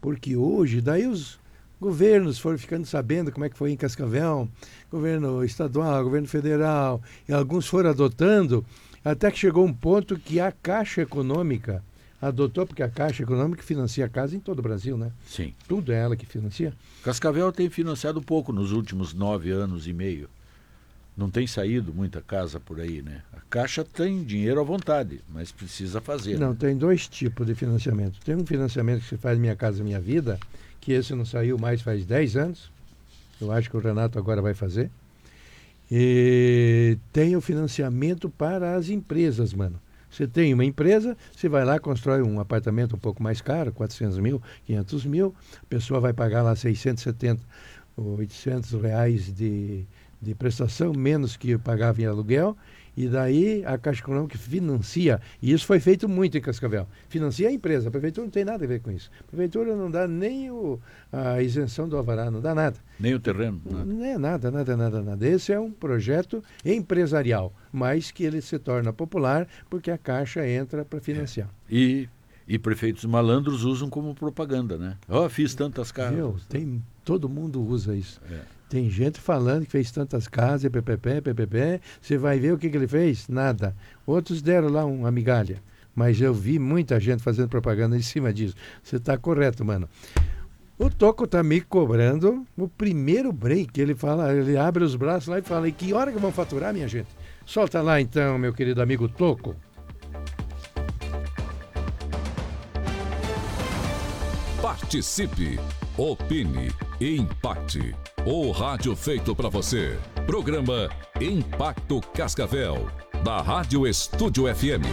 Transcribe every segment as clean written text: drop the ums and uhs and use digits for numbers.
Porque hoje, daí os governos foram ficando sabendo como é que foi em Cascavel, governo estadual, governo federal, e alguns foram adotando, até que chegou um ponto que a Caixa Econômica adotou, porque a Caixa Econômica financia a casa em todo o Brasil, né? Sim. Tudo é ela que financia. Cascavel tem financiado pouco nos últimos 9 anos e meio. Não tem saído muita casa por aí, né? A Caixa tem dinheiro à vontade, mas precisa fazer. Não, né? tem 2 tipos de financiamento. Tem um financiamento que se faz Minha Casa Minha Vida, que esse não saiu mais faz 10 anos. Eu acho que o Renato agora vai fazer. E tem o financiamento para as empresas, mano. Você tem uma empresa, você vai lá, constrói um apartamento um pouco mais caro, 400 mil, 500 mil, a pessoa vai pagar lá 670, 800 reais de prestação, menos que eu pagava em aluguel, e daí a Caixa Econômica financia, e isso foi feito muito em Cascavel, financia a empresa, a prefeitura não tem nada a ver com isso, a prefeitura não dá nem a isenção do alvará, não dá nada. Nem o terreno? Nada. Nada. Esse é um projeto empresarial, mas que ele se torna popular porque a Caixa entra para financiar. E prefeitos malandros usam como propaganda, né? Fiz tantas casas. Todo mundo usa isso. Tem gente falando que fez tantas casas, PPP, você vai ver o que ele fez? Nada. Outros deram lá uma migalha, mas eu vi muita gente fazendo propaganda em cima disso. Você está correto, mano. O Toco está me cobrando o primeiro break. Ele abre os braços lá e fala: e que hora que vão faturar, minha gente? Solta lá então, meu querido amigo Toco. Participe, opine e impacte. O rádio feito para você. Programa Impacto Cascavel, da Rádio Estúdio FM.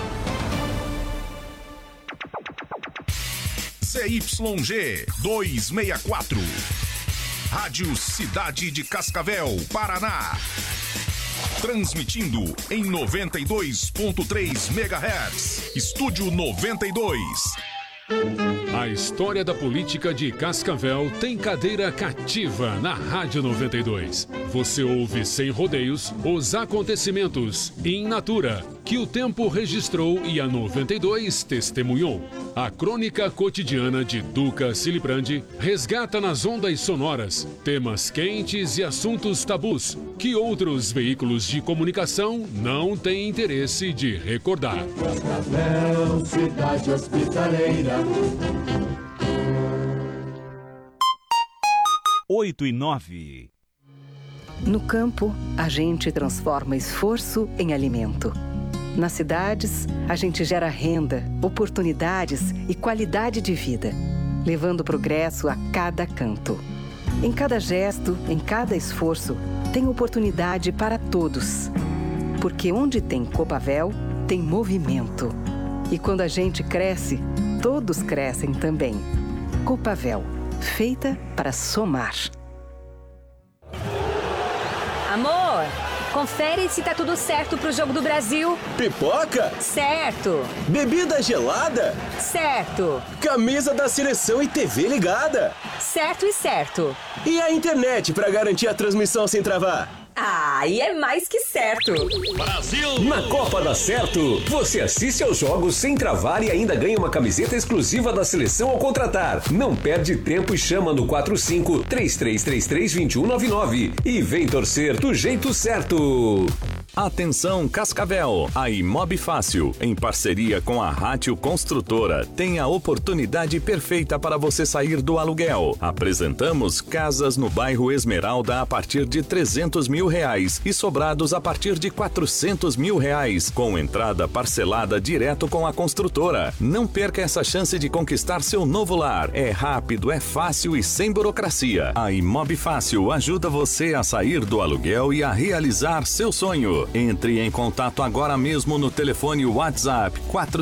CYG 264. Rádio Cidade de Cascavel, Paraná. Transmitindo em 92.3 MHz. Estúdio 92. A história da política de Cascavel tem cadeira cativa na Rádio 92. Você ouve sem rodeios os acontecimentos in natura que o tempo registrou e a 92 testemunhou. A crônica cotidiana de Duca Silibrandi resgata nas ondas sonoras temas quentes e assuntos tabus que outros veículos de comunicação não têm interesse de recordar. Cascavel, cidade hospitaleira. 8:09. No campo, a gente transforma esforço em alimento. Nas cidades, a gente gera renda, oportunidades e qualidade de vida, levando progresso a cada canto. Em cada gesto, em cada esforço, tem oportunidade para todos. Porque onde tem Copavel, tem movimento. E quando a gente cresce, todos crescem também. Copavel, feita para somar. Amor, confere se tá tudo certo pro Jogo do Brasil. Pipoca? Certo. Bebida gelada? Certo. Camisa da seleção e TV ligada? Certo e certo. E a internet para garantir a transmissão sem travar? E é mais que certo. Brasil! Na Copa dá certo. Você assiste aos jogos sem travar e ainda ganha uma camiseta exclusiva da seleção ao contratar. Não perde tempo e chama no 45-3333-2199 e vem torcer do jeito certo. Atenção Cascavel, a Imob Fácil, em parceria com a Rádio Construtora, tem a oportunidade perfeita para você sair do aluguel. Apresentamos casas no bairro Esmeralda a partir de R$300 mil e sobrados a partir de R$400 mil, com entrada parcelada direto com a construtora. Não perca essa chance de conquistar seu novo lar. É rápido, é fácil e sem burocracia. A Imob Fácil ajuda você a sair do aluguel e a realizar seu sonho. Entre em contato agora mesmo no telefone WhatsApp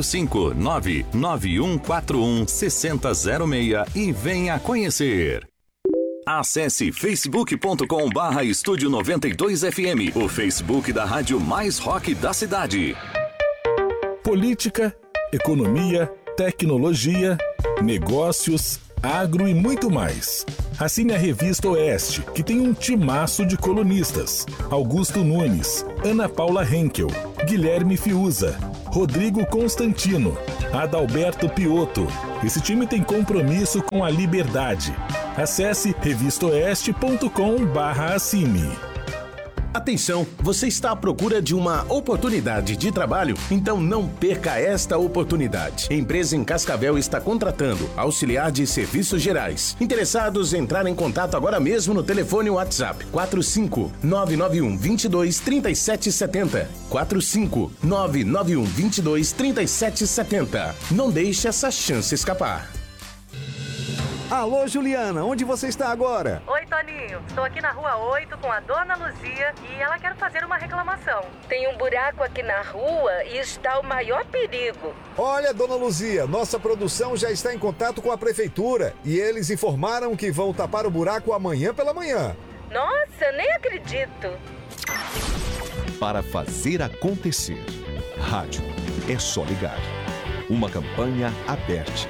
459-9141-6006 e venha conhecer. Acesse facebook.com/Estúdio 92FM, o Facebook da rádio mais rock da cidade. Política, economia, tecnologia, negócios, agro e muito mais. Assine a Revista Oeste, que tem um timaço de colunistas: Augusto Nunes, Ana Paula Henkel, Guilherme Fiuza, Rodrigo Constantino, Adalberto Piotto. Esse time tem compromisso com a liberdade. Acesse revistaoeste.com/assine. Atenção, você está à procura de uma oportunidade de trabalho? Então não perca esta oportunidade. A empresa em Cascavel está contratando auxiliar de serviços gerais. Interessados, entrar em contato agora mesmo no telefone WhatsApp 45991 22 3770. 45991 22 3770. Não deixe essa chance escapar. Alô, Juliana, onde você está agora? Oi, Toninho. Estou aqui na Rua 8 com a Dona Luzia e ela quer fazer uma reclamação. Tem um buraco aqui na rua e está o maior perigo. Olha, Dona Luzia, nossa produção já está em contato com a prefeitura e eles informaram que vão tapar o buraco amanhã pela manhã. Nossa, nem acredito. Para fazer acontecer, rádio é só ligar. Uma campanha aberta.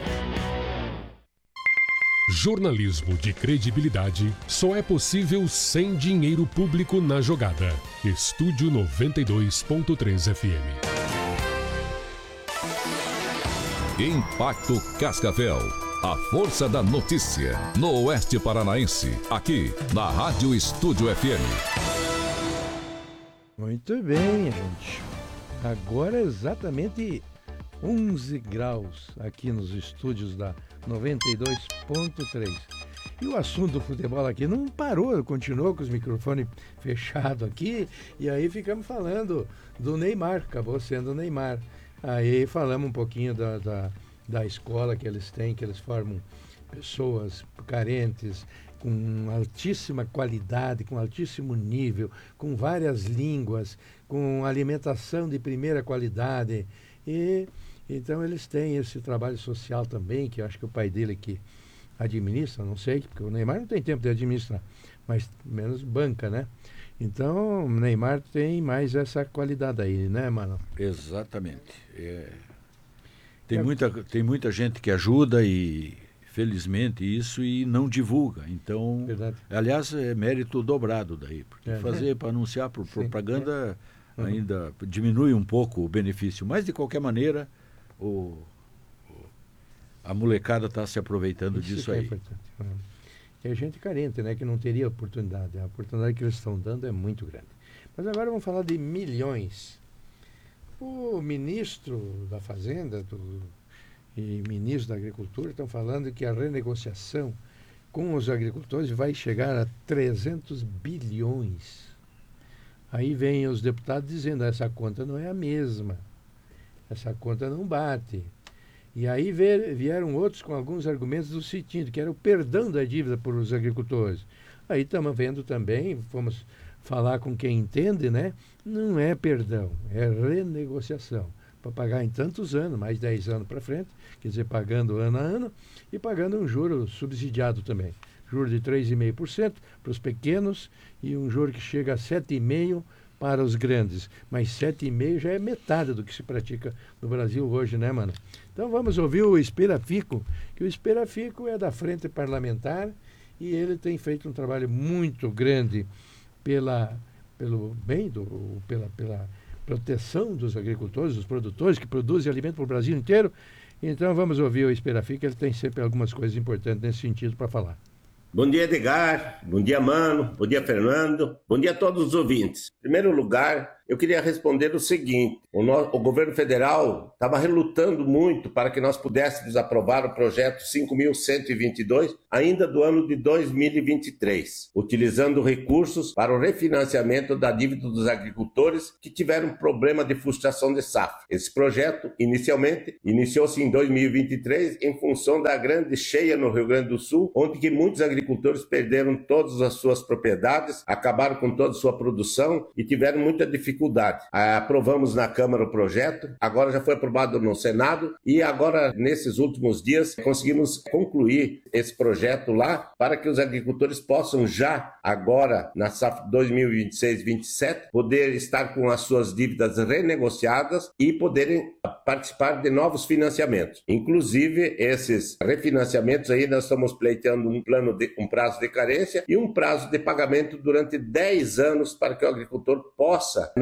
Jornalismo de credibilidade só é possível sem dinheiro público na jogada. Estúdio 92.3 FM. Impacto Cascavel. A força da notícia. No Oeste Paranaense. Aqui, na Rádio Estúdio FM. Muito bem, gente. Agora é exatamente 11 graus aqui nos estúdios da 92.3. E o assunto do futebol aqui não parou, continuou com os microfones fechados aqui, e aí ficamos falando do Neymar, acabou sendo o Neymar. Aí falamos um pouquinho da escola que eles têm, que eles formam pessoas carentes, com altíssima qualidade, com altíssimo nível, com várias línguas, com alimentação de primeira qualidade. E então eles têm esse trabalho social também, que eu acho que o pai dele que administra, não sei, porque o Neymar não tem tempo de administrar, mas menos banca, né? Então o Neymar tem mais essa qualidade aí, né, mano? Exatamente. Tem muita gente que ajuda e felizmente isso e não divulga. Então, verdade. Aliás, é mérito dobrado daí, porque fazer para anunciar por propaganda ainda diminui um pouco o benefício, mas de qualquer maneira a molecada está se aproveitando disso aí. E a gente carente, né, que não teria oportunidade. A oportunidade que eles estão dando é muito grande. Mas agora vamos falar de milhões. O ministro da Fazenda e ministro da Agricultura estão falando que a renegociação com os agricultores vai chegar a 300 bilhões. Aí vem os deputados dizendo, essa conta não é a mesma. Essa conta não bate. E aí vieram outros com alguns argumentos do seguinte, que era o perdão da dívida por os agricultores. Aí estamos vendo também, fomos falar com quem entende, né? Não é perdão, é renegociação. Para pagar em tantos anos, mais 10 anos para frente, quer dizer, pagando ano a ano e pagando um juro subsidiado também. Juro de 3,5% para os pequenos e um juro que chega a 7,5% para os grandes. Mas 7,5% já é metade do que se pratica no Brasil hoje, né, mano? Então vamos ouvir o Esperafico, que o Esperafico é da Frente Parlamentar e ele tem feito um trabalho muito grande pela proteção dos agricultores, dos produtores que produzem alimento para o Brasil inteiro. Então vamos ouvir o Esperafico, ele tem sempre algumas coisas importantes nesse sentido para falar. Bom dia, Edgar. Bom dia, Mano. Bom dia, Fernando. Bom dia a todos os ouvintes. Em primeiro lugar, eu queria responder o seguinte. O governo federal estava relutando muito para que nós pudéssemos aprovar o projeto 5.122 ainda do ano de 2023, utilizando recursos para o refinanciamento da dívida dos agricultores que tiveram problema de frustração de safra. Esse projeto, inicialmente, iniciou-se em 2023 em função da grande cheia no Rio Grande do Sul, onde que muitos agricultores perderam todas as suas propriedades, acabaram com toda a sua produção e tiveram muita dificuldade. Aprovamos na Câmara o projeto, agora já foi aprovado no Senado e agora, nesses últimos dias, conseguimos concluir esse projeto lá para que os agricultores possam já, agora, na safra 2026-27, poder estar com as suas dívidas renegociadas e poderem participar de novos financiamentos. Inclusive, esses refinanciamentos aí, nós estamos pleiteando um prazo de carência e um prazo de pagamento durante 10 anos para que o agricultor possa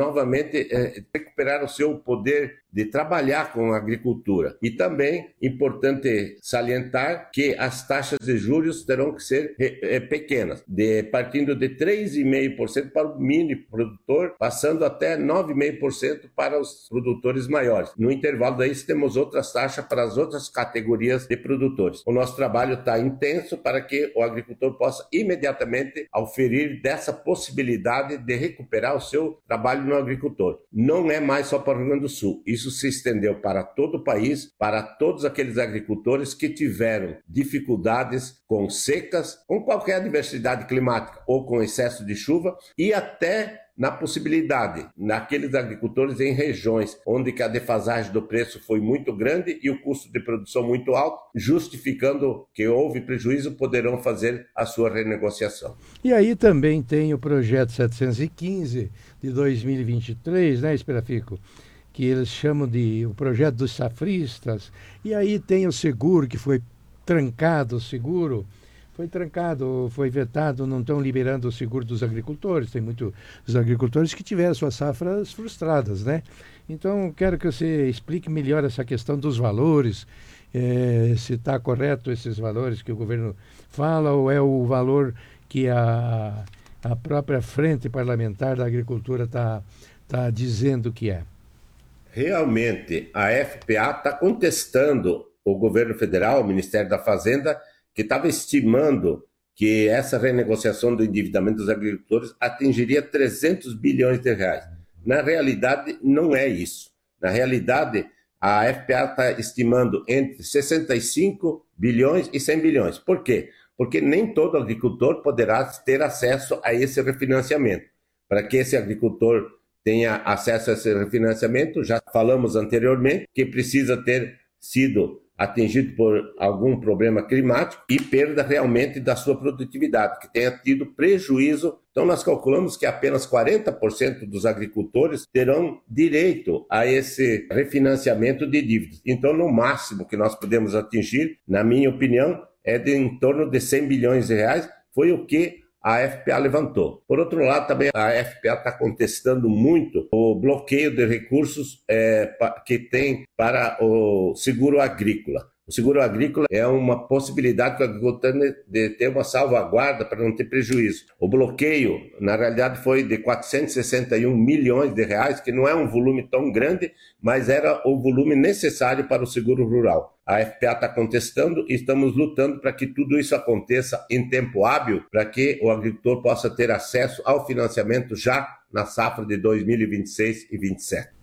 novamente recuperar o seu poder de trabalhar com a agricultura. E também, importante salientar que as taxas de juros terão que ser pequenas, partindo de 3,5% para o mini produtor, passando até 9,5% para os produtores maiores. No intervalo daí, temos outras taxas para as outras categorias de produtores. O nosso trabalho está intenso para que o agricultor possa imediatamente oferir dessa possibilidade de recuperar o seu trabalho no agricultor. Não é mais só para o Rio Grande do Sul. Isso se estendeu para todo o país, para todos aqueles agricultores que tiveram dificuldades com secas, com qualquer adversidade climática ou com excesso de chuva, e até na possibilidade, naqueles agricultores em regiões onde que a defasagem do preço foi muito grande e o custo de produção muito alto, justificando que houve prejuízo, poderão fazer a sua renegociação. E aí também tem o projeto 715 de 2023, né, Esperafico? Que eles chamam de o projeto dos safristas. E aí tem o seguro, que foi trancado, o seguro foi trancado, foi vetado, não estão liberando o seguro dos agricultores. Tem muitos agricultores que tiveram suas safras frustradas, né? Então, quero que você explique melhor essa questão dos valores, se está correto esses valores que o governo fala, ou é o valor que a própria Frente Parlamentar da Agricultura está dizendo que é. Realmente, a FPA está contestando o governo federal, o Ministério da Fazenda, que estava estimando que essa renegociação do endividamento dos agricultores atingiria 300 bilhões de reais. Na realidade, não é isso. Na realidade, a FPA está estimando entre 65 bilhões e 100 bilhões. Por quê? Porque nem todo agricultor poderá ter acesso a esse refinanciamento. Para que esse agricultor tenha acesso a esse refinanciamento, já falamos anteriormente, que precisa ter sido atingido por algum problema climático e perda realmente da sua produtividade, que tenha tido prejuízo. Então nós calculamos que apenas 40% dos agricultores terão direito a esse refinanciamento de dívidas. Então no máximo que nós podemos atingir, na minha opinião, é de em torno de 100 bilhões de reais, foi o que a FPA levantou. Por outro lado, também a FPA está contestando muito o bloqueio de recursos que tem para o seguro agrícola. O seguro agrícola é uma possibilidade que o agricultor tem de ter uma salvaguarda para não ter prejuízo. O bloqueio, na realidade, foi de 461 milhões de reais, que não é um volume tão grande, mas era o volume necessário para o seguro rural. A FPA está contestando e estamos lutando para que tudo isso aconteça em tempo hábil, para que o agricultor possa ter acesso ao financiamento já na safra de 2026 e 2027.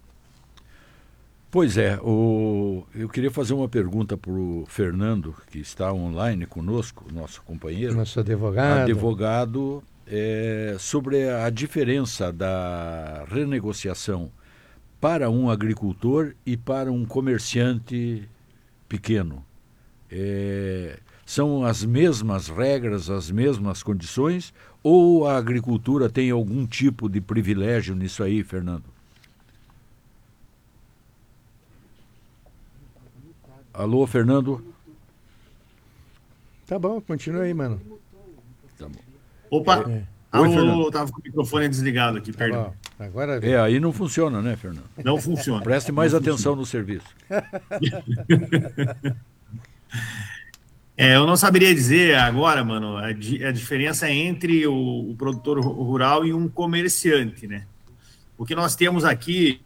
Pois é, eu queria fazer uma pergunta para o Fernando, que está online conosco, nosso companheiro. Nosso advogado. Advogado, sobre a diferença da renegociação para um agricultor e para um comerciante pequeno. São as mesmas regras, as mesmas condições, ou a agricultura tem algum tipo de privilégio nisso aí, Fernando? Alô, Fernando? Tá bom, continua aí, mano. Tá bom. Opa! Oi, alô, estava com o microfone desligado aqui, perdão. Agora... aí não funciona, né, Fernando? Não funciona. Preste mais não atenção funciona. no serviço. Eu não saberia dizer agora, mano, a diferença entre o produtor rural e um comerciante, né? O que nós temos aqui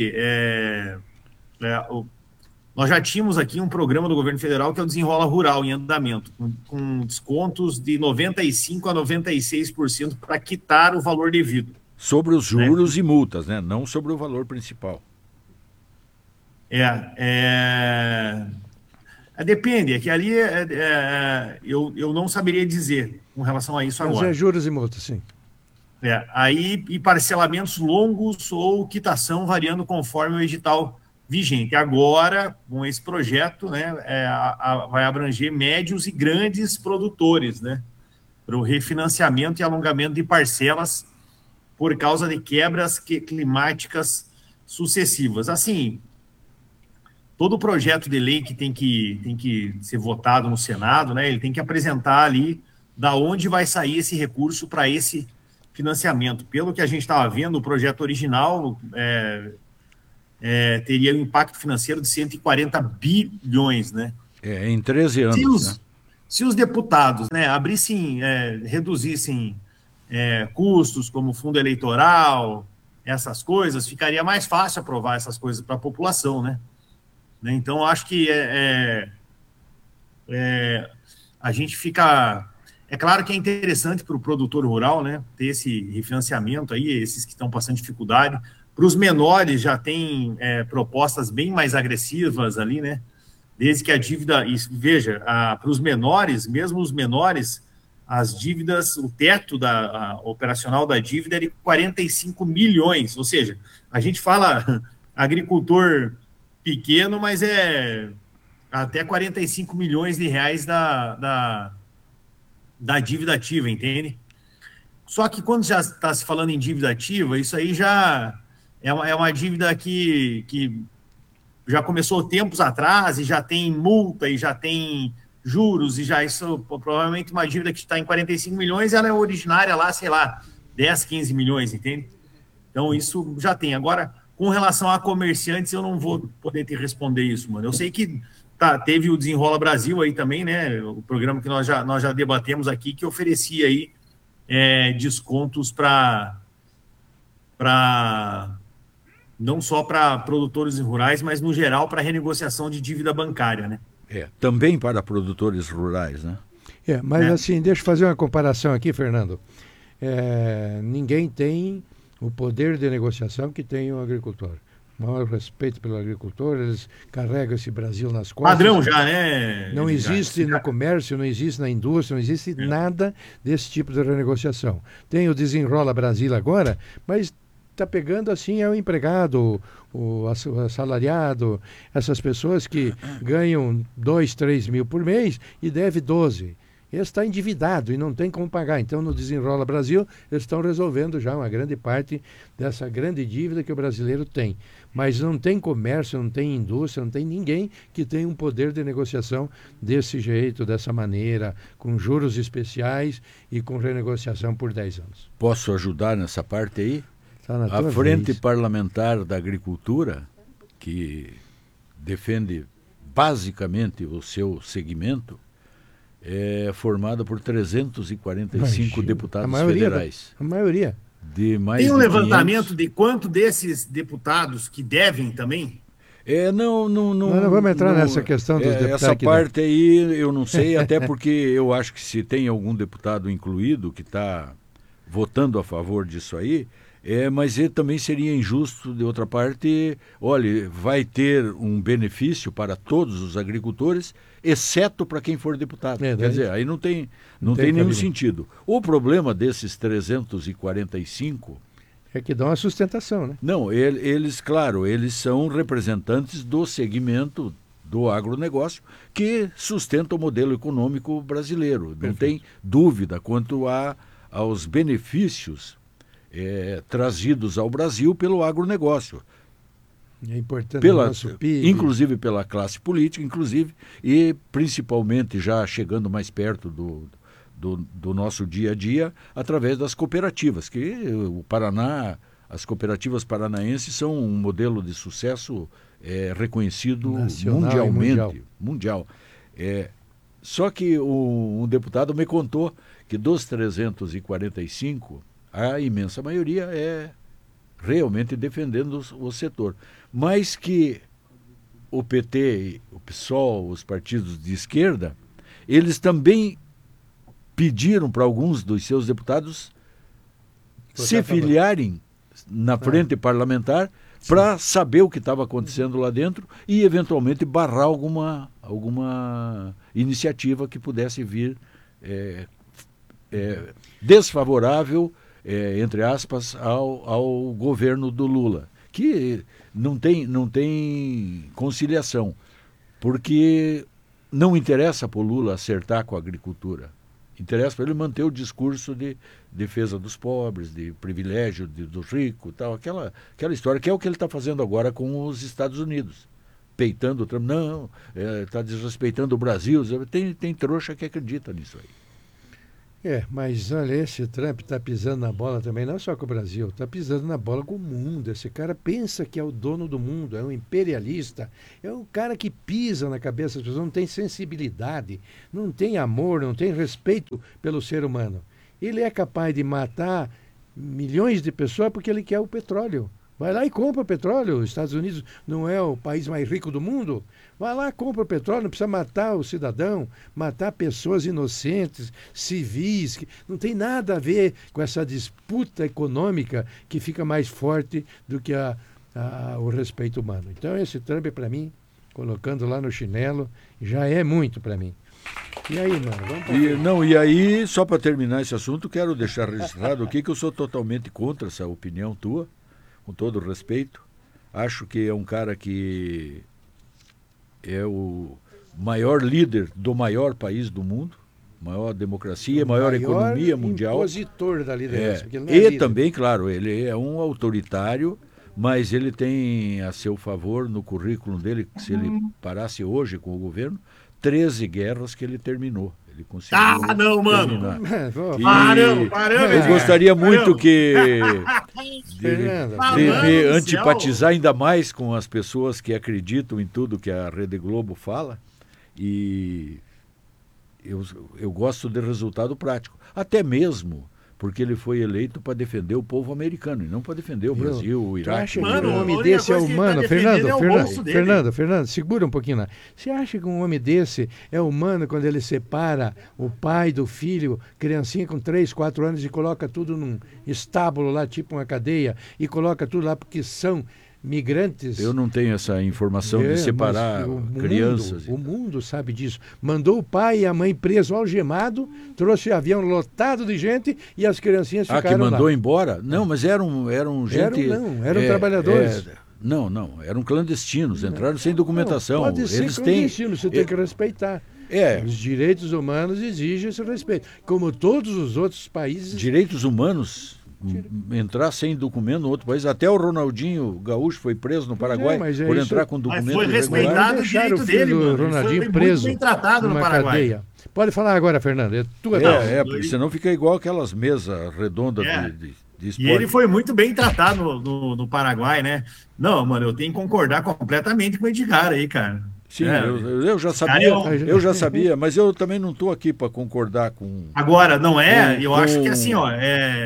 nós já tínhamos aqui um programa do governo federal que é o Desenrola Rural em andamento, com descontos de 95% a 96% para quitar o valor devido. Sobre os juros e multas, né? Não sobre o valor principal. Depende, é que ali eu não saberia dizer com relação a isso agora. Mas juros e multas, sim. Aí e parcelamentos longos ou quitação variando conforme o edital vigente. Agora, com esse projeto, né, vai abranger médios e grandes produtores, né, para o refinanciamento e alongamento de parcelas por causa de quebras climáticas sucessivas. Assim, todo projeto de lei que tem que ser votado no Senado, né, ele tem que apresentar ali da onde vai sair esse recurso para esse financiamento. Pelo que a gente estava vendo, o projeto original teria um impacto financeiro de 140 bilhões, né? Em 13 anos, se os deputados, né, reduzissem custos como fundo eleitoral, essas coisas, ficaria mais fácil aprovar essas coisas para a população, né? Então, acho que a gente fica... É claro que é interessante para o produtor rural, né, ter esse refinanciamento aí, esses que estão passando dificuldade. Para os menores já tem propostas bem mais agressivas ali, né? Desde que a dívida... Veja, para os menores, mesmo os menores, as dívidas, o teto operacional da dívida é de 45 milhões. Ou seja, a gente fala agricultor pequeno, mas é até 45 milhões de reais da dívida ativa, entende? Só que quando já está se falando em dívida ativa, isso aí já é uma dívida que já começou tempos atrás e já tem multa e já tem juros e já isso provavelmente uma dívida que está em 45 milhões, ela é originária lá, sei lá, 10, 15 milhões, entende? Então isso já tem. Agora, com relação a comerciantes, eu não vou poder te responder isso, mano. Eu sei que teve o Desenrola Brasil aí também, né? O programa que nós já debatemos aqui, que oferecia aí descontos para não só para produtores rurais, mas no geral para renegociação de dívida bancária, né? Também para produtores rurais, né? Mas assim, deixa eu fazer uma comparação aqui, Fernando. Ninguém tem o poder de negociação que tem o agricultor. O maior respeito pelo agricultor, eles carregam esse Brasil nas costas. Padrão já, né? Não existe no comércio, não existe na indústria, não existe nada desse tipo de renegociação. Tem o Desenrola Brasil agora, mas está pegando assim o empregado, o assalariado, essas pessoas que ganham 2, 3 mil por mês e deve 12. Esse está endividado e não tem como pagar. Então, no Desenrola Brasil, eles estão resolvendo já uma grande parte dessa grande dívida que o brasileiro tem. Mas não tem comércio, não tem indústria, não tem ninguém que tenha um poder de negociação desse jeito, dessa maneira, com juros especiais e com renegociação por 10 anos. Posso ajudar nessa parte aí? A Frente Parlamentar da Agricultura, que defende basicamente o seu segmento, é formada por 345 deputados federais. A maioria. Tem um levantamento de quanto desses deputados que devem também? Não vamos entrar nessa questão dos deputados. Essa parte aí eu não sei, até porque eu acho que se tem algum deputado incluído que está votando a favor disso aí, mas ele também seria injusto, de outra parte, olha, vai ter um benefício para todos os agricultores, exceto para quem for deputado. Quer dizer, aí não tem nenhum sentido. O problema desses 345... é que dão a sustentação, né? Não, eles, claro, eles são representantes do segmento do agronegócio que sustenta o modelo econômico brasileiro. Não tem dúvida quanto aos benefícios trazidos ao Brasil pelo agronegócio. É importante o nosso PIB. Inclusive pela classe política, e principalmente já chegando mais perto do nosso dia a dia, através das cooperativas, que o Paraná, as cooperativas paranaenses são um modelo de sucesso reconhecido nacional mundial. Só que um deputado me contou que dos 345, a imensa maioria é realmente defendendo o setor. Mas que o PT, o PSOL, os partidos de esquerda, eles também pediram para alguns dos seus deputados se filiarem na frente parlamentar para saber o que estava acontecendo lá dentro e, eventualmente, barrar alguma iniciativa que pudesse vir desfavorável, entre aspas, ao governo do Lula, que não tem conciliação, porque não interessa para o Lula acertar com a agricultura. Interessa para ele manter o discurso de defesa dos pobres, de privilégio dos ricos, tal, aquela história que é o que ele está fazendo agora com os Estados Unidos, peitando o Trump. Não, está desrespeitando o Brasil. Tem trouxa que acredita nisso aí. Mas olha, esse Trump está pisando na bola também, não só com o Brasil, está pisando na bola com o mundo. Esse cara pensa que é o dono do mundo, é um imperialista, é um cara que pisa na cabeça das pessoas, não tem sensibilidade, não tem amor, não tem respeito pelo ser humano. Ele é capaz de matar milhões de pessoas porque ele quer o petróleo. Vai lá e compra petróleo. Os Estados Unidos não é o país mais rico do mundo. Vai lá, compra petróleo, não precisa matar o cidadão, matar pessoas inocentes, civis, que não tem nada a ver com essa disputa econômica que fica mais forte do que o respeito humano. Então esse Trump, para mim, colocando lá no chinelo, já é muito para mim. E aí, mano? E aí, só para terminar esse assunto, quero deixar registrado aqui que eu sou totalmente contra essa opinião tua, com todo respeito. Acho que é um cara que é o maior líder do maior país do mundo, maior democracia, maior economia mundial. Opositor da liderança. E também, claro, ele é um autoritário, mas ele tem a seu favor no currículo dele, se ele parasse hoje com o governo, 13 guerras que ele terminou. Ele conseguiu não, mano. Paramos. Eu gostaria muito de me antipatizar ainda mais com as pessoas que acreditam em tudo que a Rede Globo fala. E eu gosto de resultado prático. Até mesmo porque ele foi eleito para defender o povo americano e não para defender o Brasil, o Iraque. Você acha que um homem desse é humano? Fernando, segura um pouquinho lá. Você acha que um homem desse é humano quando ele separa o pai do filho, criancinha com 3, 4 anos, e coloca tudo num estábulo lá, tipo uma cadeia, e coloca tudo lá porque são migrantes? Eu não tenho essa informação de separar crianças. O mundo sabe disso. Mandou o pai e a mãe preso, algemado, trouxe o avião lotado de gente e as criancinhas ficaram lá. Que mandou embora? Não, mas eram gente... Eram trabalhadores. Não, eram clandestinos, entraram sem documentação. Pode ser clandestino, você tem que respeitar. Os direitos humanos exigem esse respeito, como todos os outros países. Direitos humanos... Entrar sem documento no outro país, até o Ronaldinho Gaúcho foi preso no Paraguai por entrar com documento irregular. Foi respeitado o direito dele, mano. Ronaldinho foi preso bem tratado no Paraguai. Cadeia. Pode falar agora, Fernando, é tua porque senão fica igual aquelas mesas redondas de esporte. E ele foi muito bem tratado no Paraguai, né? Não, mano, eu tenho que concordar completamente com o Edgar aí, cara. Sim, eu já sabia, mas eu também não estou aqui para concordar com... Agora, não é? Eu acho que assim, ó,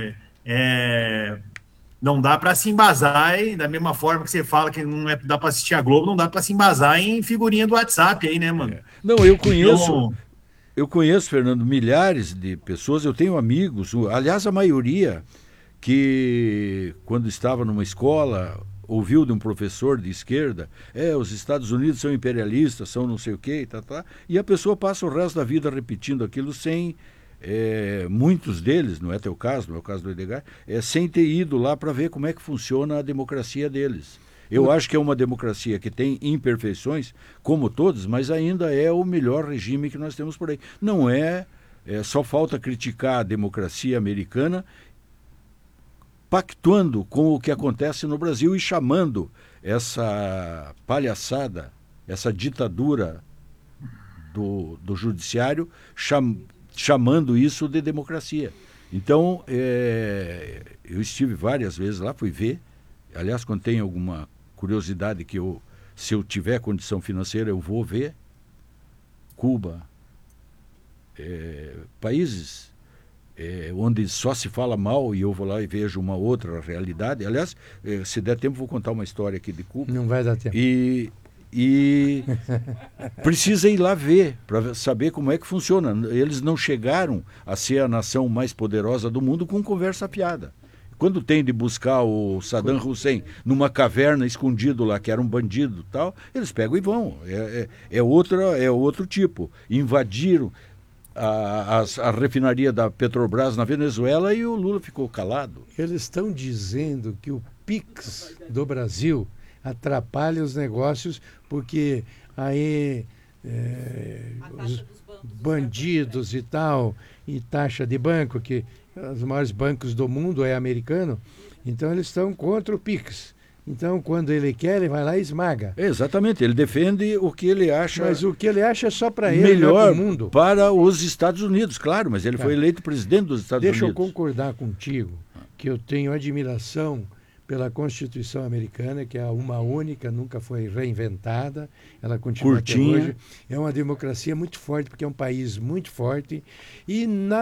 não dá para se embasar, da mesma forma que você fala que não dá para assistir a Globo, não dá para se embasar em figurinha do WhatsApp aí, né, mano? Não, eu conheço, Fernando, milhares de pessoas, eu tenho amigos, aliás, a maioria que, quando estava numa escola, ouviu de um professor de esquerda, os Estados Unidos são imperialistas, são não sei o quê, e a pessoa passa o resto da vida repetindo aquilo sem... muitos deles, não é teu caso, não é o caso do Edgar, sem ter ido lá para ver como é que funciona a democracia deles. Eu acho que é uma democracia que tem imperfeições, como todos, mas ainda é o melhor regime que nós temos por aí. Não só falta criticar a democracia americana, pactuando com o que acontece no Brasil e chamando essa palhaçada, essa ditadura do judiciário, chamando isso de democracia. Então, eu estive várias vezes lá, fui ver. Aliás, quando tem alguma curiosidade que se eu tiver condição financeira, eu vou ver. Cuba, países onde só se fala mal, e eu vou lá e vejo uma outra realidade. Aliás, se der tempo, vou contar uma história aqui de Cuba. Não vai dar tempo. E precisa ir lá ver, para saber como é que funciona. Eles não chegaram a ser a nação mais poderosa do mundo com conversa fiada. Quando tem de buscar o Saddam Hussein numa caverna escondido lá, que era um bandido e tal, eles pegam e vão. É outro tipo. Invadiram a refinaria da Petrobras na Venezuela e o Lula ficou calado. Eles estão dizendo que o PIX do Brasil atrapalha os negócios porque aí os bandidos e tal, e taxa de banco, que os maiores bancos do mundo é americano, então eles estão contra o PIX. Então, quando ele quer, ele vai lá e esmaga. Exatamente, ele defende o que ele acha... Mas o que ele acha é só para ele, melhor não é para o mundo. Para os Estados Unidos, claro, mas ele foi eleito presidente dos Estados Unidos. Deixa eu concordar contigo que eu tenho admiração pela Constituição americana, que é uma única, nunca foi reinventada, ela continua até hoje. É uma democracia muito forte, porque é um país muito forte, e